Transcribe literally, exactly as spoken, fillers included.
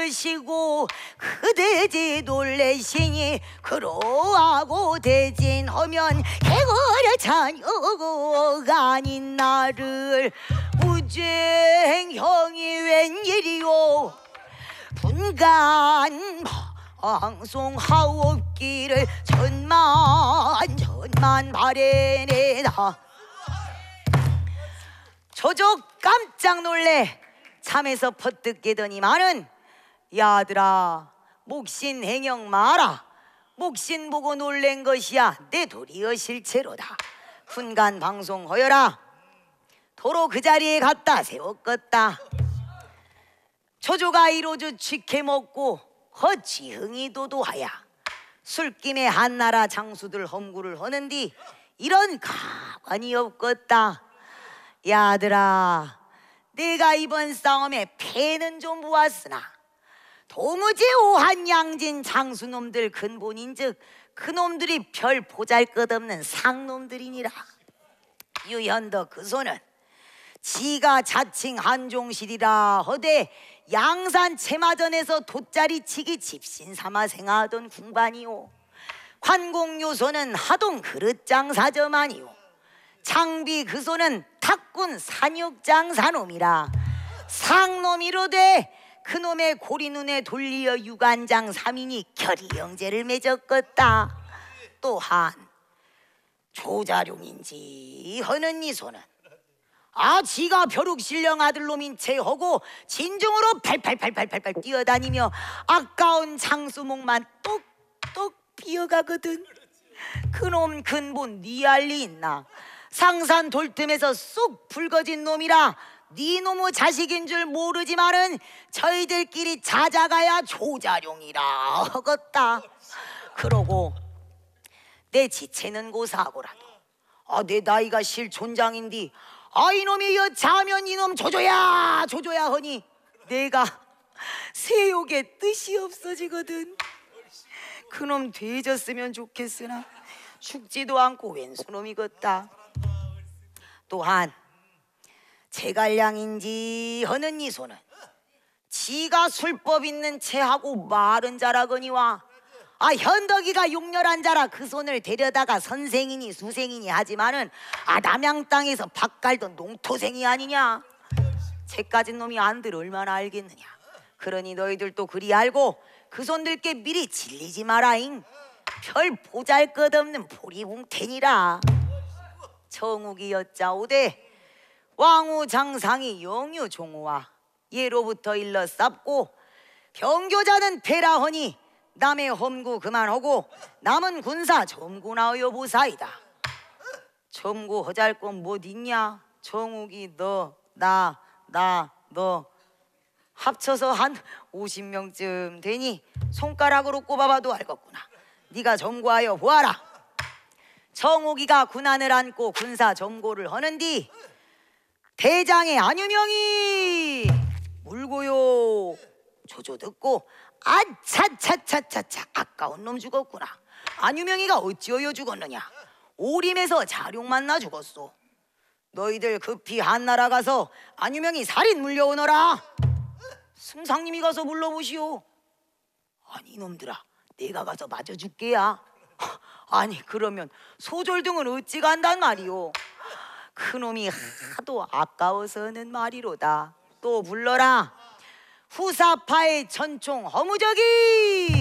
들으시고 그대지 놀래시니 그러하고 대진하면 개거려 자녀가 아닌 나를 무죄행형이 웬일이요 분간 방송하옵기를 천만 천만 바래내다. 저저 깜짝 놀래 잠에서 퍼뜩 깨더니만은 야들아 목신 행영 마라. 목신 보고 놀란 것이야 내 도리어 실체로다. 분간 방송하여라. 도로 그 자리에 갔다 세웠겠다. 조조가 이로주 취해 먹고 허지흥이 도도하야 술김에 한나라 장수들 험구를 하는디 이런 가관이 없겠다. 야들아 내가 이번 싸움에 패는 좀 보았으나 도무지 오한양진 장수놈들 근본인즉 그놈들이 별 보잘것없는 상놈들이니라. 유현덕 그 손은 지가 자칭 한종실이라 허대 양산 채마전에서 돗자리 치기 집신삼아 생하던 궁반이요 관공요소는 하동 그릇장사점아니요 장비 그 손은 탁군 산육장사놈이라. 상놈이로되 그놈의 고리눈에 돌리어 유관장 삼인이 결이 형제를 맺었겠다. 또한 조자룡인지 하는 이 손은 아 지가 벼룩신령 아들놈인 채 하고 진중으로 팔팔팔팔팔팔 뛰어다니며 아까운 장수목만 똑똑 비어가거든. 그놈 근본 네 알리 있나. 상산 돌틈에서 쑥 붉어진 놈이라 네 놈의 자식인 줄 모르지만은 저희들끼리 찾아가야 조자룡이라 하겠다. 그러고 내 지체는 고사하고라도 아, 내 나이가 실촌장인디 아 이놈이 여차하면 이놈 조조야 조조야 하니 내가 세욕의 뜻이 없어지거든. 그놈 되졌으면 좋겠으나 죽지도 않고 왼수놈이겠다. 또한 제갈량인지 하는 이 손은 지가 술법 있는 채하고 말은 자라거니와 아 현덕이가 용렬한 자라 그 손을 데려다가 선생이니 수생이니 하지만은 아 남양 땅에서 밥 갈던 농토생이 아니냐. 쟤까진 놈이 안들 얼마나 알겠느냐. 그러니 너희들도 그리 알고 그 손들께 미리 질리지 마라잉. 별 보잘것없는 보리붕태니라. 정욱이 여짜오되 왕후 장상이 영유 종우와 예로부터 일러 쌉고 병교자는 패라하니 남의 험구 그만하고 남은 군사 점구나여 보사이다. 점구 허잘 건 못 있냐. 정욱이 너 나 나 너 합쳐서 한 오십 명쯤 되니 손가락으로 꼽아봐도 알겠구나. 네가 점구하여 보아라. 정욱이가 군안을 안고 군사 점고를 하는디 대장의 안유명이 물고요. 조조 듣고 아차차차차차 아까운 놈 죽었구나. 안유명이가 어찌어여 죽었느냐. 오림에서 자룡 만나 죽었소. 너희들 급히 한나라 가서 안유명이 살인 물려오너라. 승상님이 가서 불러보시오. 아니 이놈들아 내가 가서 맞아줄게야. 아니 그러면 소졸등은 어찌 간단 말이오. 그놈이 하도 아까워서는 말이로다. 또 불러라. 후사파의 천총 허무적이